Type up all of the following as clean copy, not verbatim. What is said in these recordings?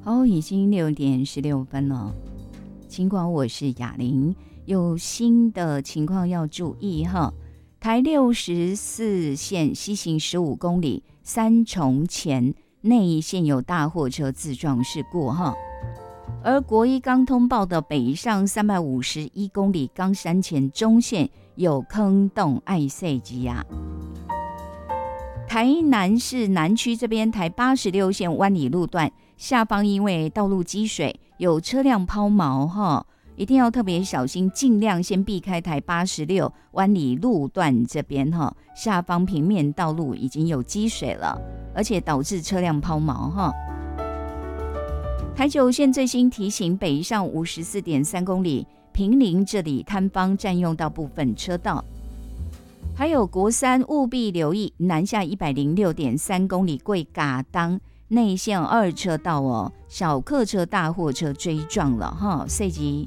好，已经6:16了。尽管我是雅玲，有新的情况要注意哈。台64线西行15公里，三重前内线有大货车自撞事故哈。而国一刚通报的北上351公里冈山前中线有坑洞爱塞基呀。台南市南区这边台86线湾里路段下方因为道路积水有车辆抛锚哈，一定要特别小心，尽量先避开台86湾里路段这边哈，下方平面道路已经有积水了，而且导致车辆抛锚哈。台9线最新提醒，北上54.3公里，平林这里摊方占用到部分车道。还有国三务必留意，南下106.3公里贵嘎当内线2车道哦，小客车大货车追撞了哈，塞级。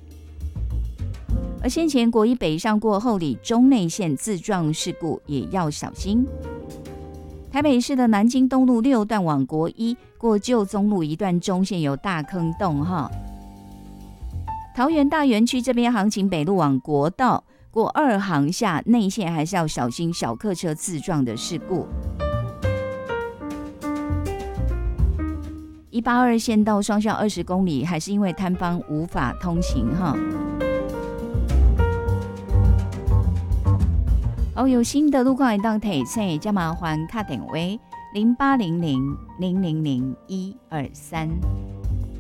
而先前国一北上过后里中内线自撞事故也要小心。台北市的南京东路6段往国一过旧宗路一段中线有大坑洞哈。桃园大园区这边行情北路往国道过2航下内线还是要小心小客车自撞的事故。182线道双向20公里，还是因为摊方无法通行哈。有新的路况会当提醒，加麻烦打电话0800000123。